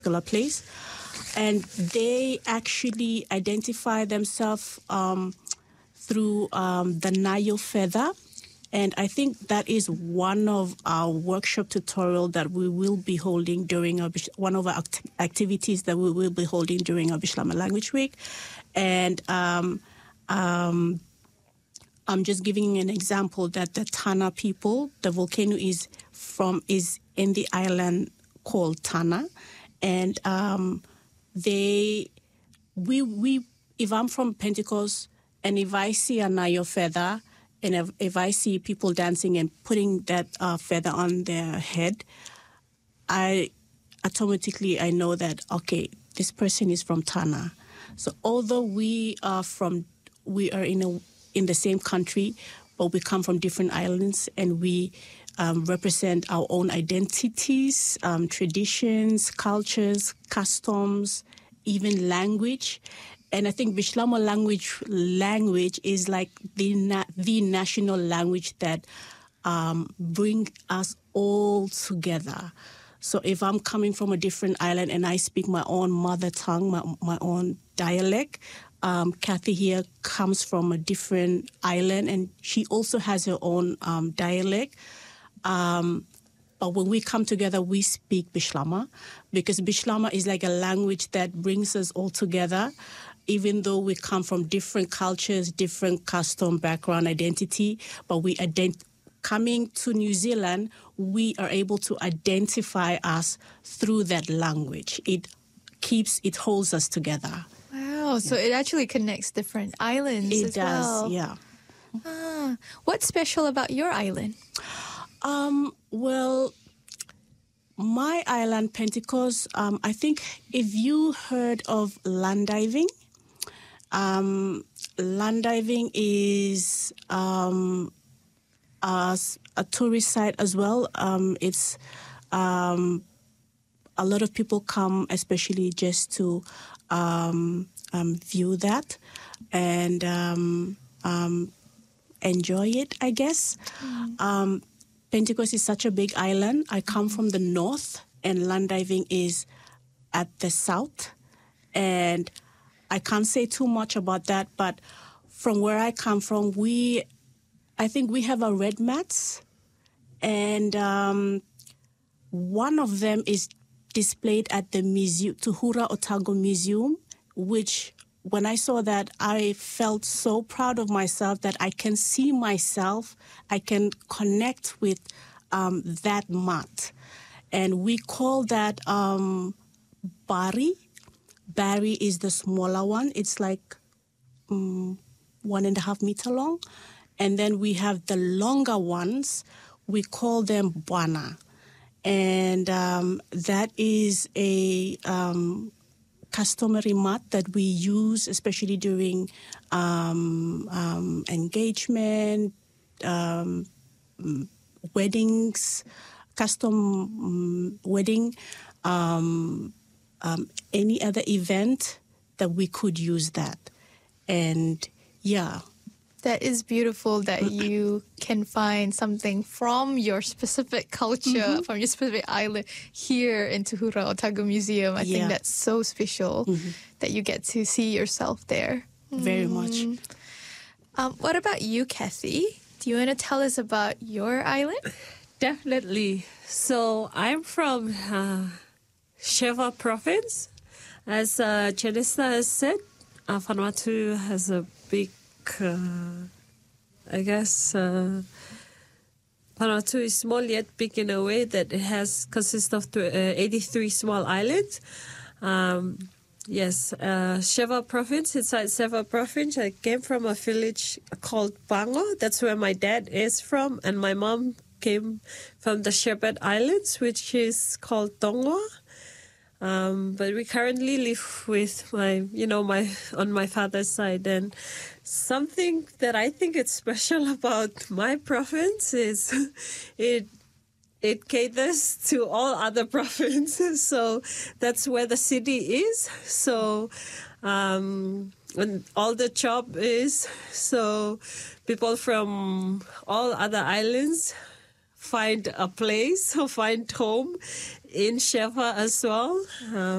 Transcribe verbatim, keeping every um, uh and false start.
particular place. And they actually identify themselves um, through um, the Nayo feather. And I think that is one of our workshop tutorial that we will be holding during our, one of our act- activities that we will be holding during our Bislama Language Week. And um, um, I'm just giving an example that the Tana people, the volcano is from is in the island called Tana, and um, they we we if I'm from Pentecost and if I see a Nayo feather. And if, if I see people dancing and putting that uh, feather on their head, I automatically I know that, okay, this person is from Tana. So although we are from, we are in a in the same country, but we come from different islands and we um, represent our own identities, um, traditions, cultures, customs, even language. And I think Bislama language language is like the na- the national language that um, bring us all together. So if I'm coming from a different island and I speak my own mother tongue, my my own dialect, um, Kathy here comes from a different island and she also has her own um, dialect. Um, But when we come together, we speak Bislama because Bislama is like a language that brings us all together, even though we come from different cultures, different custom, background, identity. But we ident- coming to New Zealand, we are able to identify us through that language. It keeps, it holds us together. Wow, so yeah. It actually connects different islands it as does, well. yeah. Ah, what's special about your island? Um, well, my island, Pentecost, um, I think if you heard of land diving, um, land diving is um, a, a tourist site as well. Um, it's um, a lot of people come, especially just to um, um, view that and um, um, enjoy it, I guess. Mm. Um, Pentecost is such a big island. I come mm-hmm. from the north, and land diving is at the south. And I can't say too much about that, but from where I come from, we, I think we have a red mats, and um, one of them is displayed at the museum, Tuhura Otago Museum, which when I saw that, I felt so proud of myself that I can see myself, I can connect with um, that mat. And we call that um, Bari. Bari is the smaller one. It's like um, one and a half meter long. And then we have the longer ones. We call them Buana. And um, that is a... Um, customary mat that we use, especially during um, um, engagement, um, weddings, custom um, wedding, um, um, any other event that we could use that. And yeah. That is beautiful that you can find something from your specific culture, mm-hmm. from your specific island here in Tuhura Otago Museum. I yeah. think that's so special mm-hmm. that you get to see yourself there. Very mm. much. Um, what about you, Kathy? Do you want to tell us about your island? Definitely. So I'm from uh, Sheva province. As uh, Janissa has said, uh, Vanuatu has a big Uh, I guess uh, Vanuatu is small yet big in a way that it has consists of th- uh, eighty-three small islands. Um, yes, uh, Sheva province, inside Sheva province, I came from a village called Bango. That's where my dad is from, and my mom came from the Shepherd Islands, which is called Tonga. Um, but we currently live with my, you know, my on my father's side. And something that I think is special about my province is it it caters to all other provinces. So that's where the city is. So um, and all the job is. So people from all other islands find a place or find home in Shefa as well. Um,